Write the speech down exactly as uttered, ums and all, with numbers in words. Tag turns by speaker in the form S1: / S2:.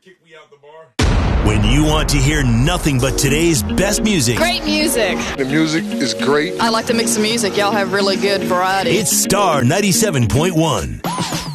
S1: kick me out the bar.
S2: When you want to hear nothing but today's best music.
S3: Great music.
S4: The music is great.
S3: I like to mix the music. Y'all have really good variety.
S2: It's Star ninety-seven point one.